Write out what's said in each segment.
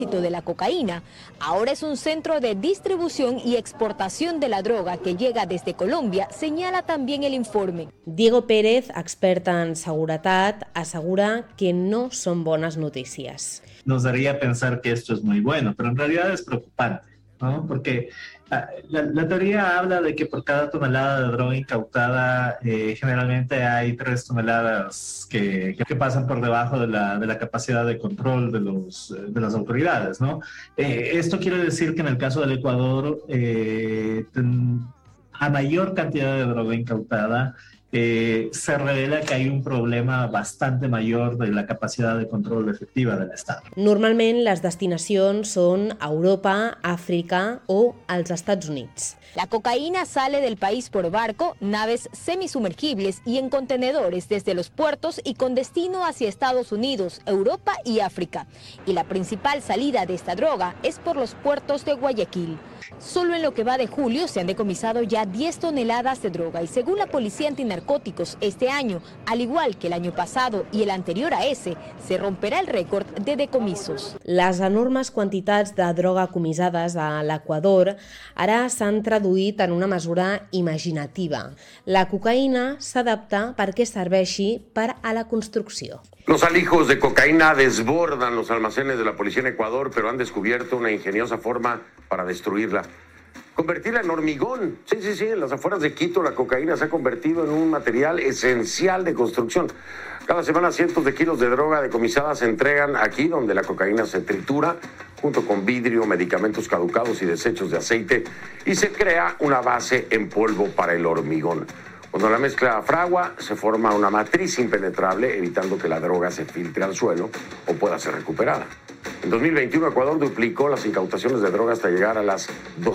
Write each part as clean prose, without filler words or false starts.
de la cocaína. Ahora es un centro de distribución y exportación de la droga que llega desde Colombia, señala también el informe. Diego Pérez, expert en seguretat, asegura que no son buenas noticias. Nos daría a pensar que esto es muy bueno, pero en realidad es preocupante, ¿no? Porque la teoría habla de que por cada tonelada de droga incautada generalmente hay 3 toneladas que pasan por debajo de la capacidad de control de las autoridades, ¿no? Esto quiere decir que en el caso del Ecuador, a mayor cantidad de droga incautada, se revela que hay un problema bastante mayor de la capacidad de control efectiva del Estado. Normalment les destinacions són Europa, Àfrica o els Estats Units. La cocaína sale del país por barco, naves semisumergibles y en contenedores desde los puertos y con destino hacia Estados Unidos, Europa y África. Y la principal salida de esta droga es por los puertos de Guayaquil. Solo en lo que va de julio se han decomisado ya 10 toneladas de droga y según la Policía Antinarcóticos, este año, al igual que el año pasado y el anterior a ese, se romperá el récord de decomisos. Les enormes quantitats de droga comissades a l'Equador ara s'han traduït en una mesura imaginativa. La cocaïna s'adapta perquè serveixi per a la construcció. Los alijos de cocaína desbordan los almacenes de la policía en Ecuador, pero han descubierto una ingeniosa forma para destruirla. Convertirla en hormigón. Sí, en las afueras de Quito la cocaína se ha convertido en un material esencial de construcción. Cada semana cientos de kilos de droga decomisada se entregan aquí, donde la cocaína se tritura junto con vidrio, medicamentos caducados y desechos de aceite, y se crea una base en polvo para el hormigón. Cuando la mezcla fragua, se forma una matriz impenetrable, evitando que la droga se filtre al suelo o pueda ser recuperada. En 2021, Ecuador duplicó las incautaciones de droga hasta llegar a las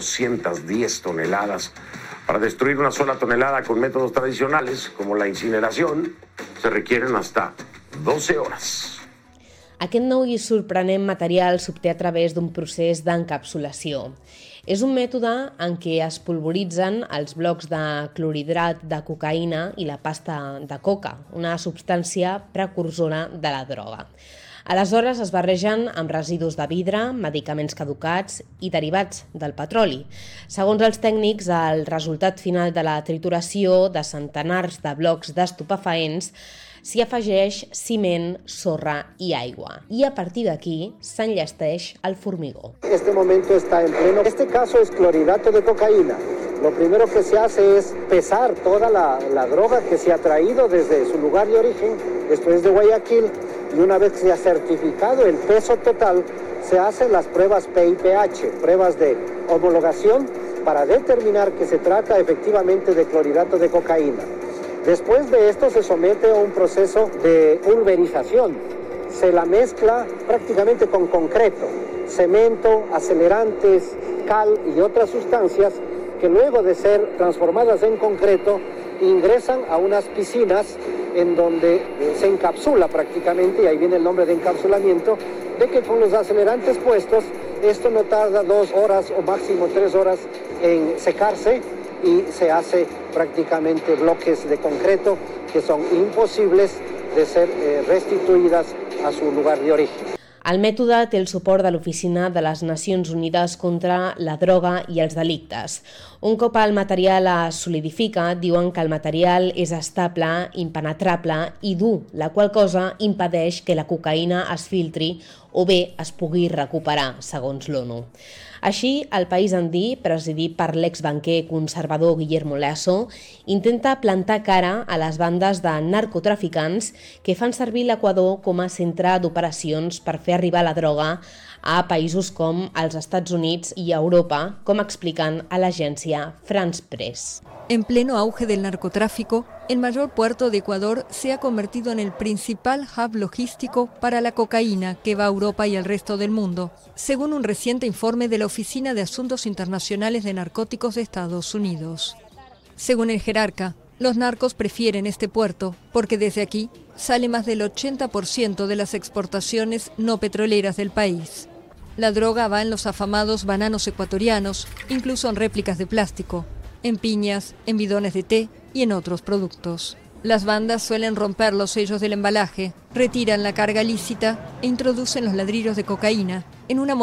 210 toneladas. Para destruir una sola tonelada con métodos tradicionales, como la incineración, se requieren hasta 12 horas. Aquest nou i sorprenent material s'obté a través d'un procés d'encapsulació. És un mètode en què es polvoritzen els blocs de clorhidrat de cocaïna i la pasta de coca, una substància precursora de la droga. Aleshores es barregen amb residus de vidre, medicaments caducats i derivats del petroli. Segons els tècnics, el resultat final de la trituració de centenars de blocs d'estupefaents s'hi afegeix ciment, sorra i aigua. I a partir d'aquí s'enllesteix el formigó. Este momento está en pleno. Este caso es clorhidrato de cocaína. Lo primero que se hace es pesar toda la droga que se ha traído desde su lugar de origen, después de Guayaquil, y una vez que se ha certificado el peso total, se hacen las pruebas PIPH, pruebas de homologación, para determinar que se trata efectivamente de clorhidrato de cocaína. Después de esto se somete a un proceso de pulverización. Se la mezcla prácticamente con concreto, cemento, acelerantes, cal y otras sustancias que luego de ser transformadas en concreto ingresan a unas piscinas en donde se encapsula prácticamente, y ahí viene el nombre de encapsulamiento, de que con los acelerantes puestos esto no tarda 2 horas o máximo 3 horas en secarse y se hace prácticamente bloques de concreto que son imposibles de ser restituïdes a su lugar de origen. El mètode té el suport de l'Oficina de les Nacions Unides contra la droga i els delictes. Un cop el material es solidifica, diuen que el material és estable, impenetrable i dur, la qual cosa impedeix que la cocaïna es filtri o bé es pugui recuperar, segons l'ONU. Així, el país andí, presidit per l'exbanquer conservador Guillermo Lasso, intenta plantar cara a les bandes de narcotraficants que fan servir l'Equador com a centre d'operacions per fer arribar la droga a països com els Estats Units i Europa, com expliquen a l'agència France Press. En pleno auge del narcotráfico, el mayor puerto de Ecuador se ha convertido en el principal hub logístico para la cocaína que va a Europa y al resto del mundo, según un reciente informe de la Oficina de Asuntos Internacionales de Narcóticos de Estados Unidos. Según el jerarca, los narcos prefieren este puerto porque desde aquí sale más del 80% de las exportaciones no petroleras del país. La droga va en los afamados bananos ecuatorianos, incluso en réplicas de plástico, en piñas, en bidones de té y en otros productos. Las bandas suelen romper los sellos del embalaje, retiran la carga lícita e introducen los ladrillos de cocaína en una